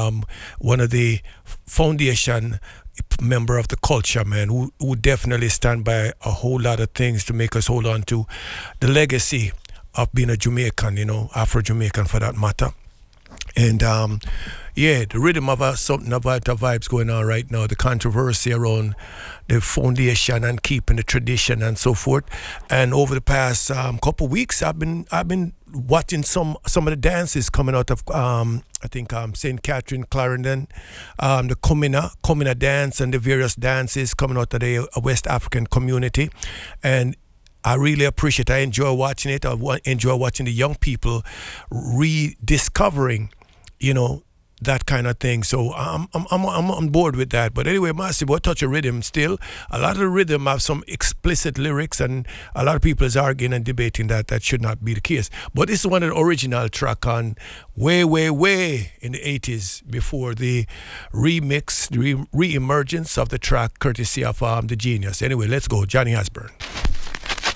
one of the foundation member of the culture, man, who definitely stand by a whole lot of things to make us hold on to the legacy of being a Jamaican, Afro-Jamaican for that matter. And the rhythm of something about the vibes going on right now, the controversy around the foundation and keeping the tradition and so forth. And over the past couple of weeks, I've been watching some of the dances coming out of I think St. Catherine, Clarendon, the Comina dance and the various dances coming out of the West African community. And I really appreciate it. I enjoy watching it. I enjoy watching the young people rediscovering, that kind of thing. So I'm on board with that. But anyway, Massive, what touch of rhythm still. A lot of the rhythm have some explicit lyrics, and a lot of people is arguing and debating that should not be the case. But this is one of the original track on way in the 80s before the remix, the re-emergence of the track courtesy of The Genius. Anyway, let's go. Johnny Osbourne.